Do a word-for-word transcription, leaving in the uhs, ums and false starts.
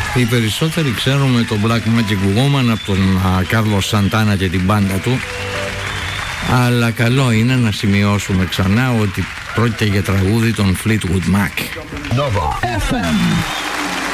Οι περισσότεροι ξέρουμε τον Black Magic Woman από τον Κάρλος Σαντάνα και την μπάντα του, αλλά καλό είναι να σημειώσουμε ξανά ότι πρόκειται για τραγούδι των Fleetwood Mac. Nova εφ εμ.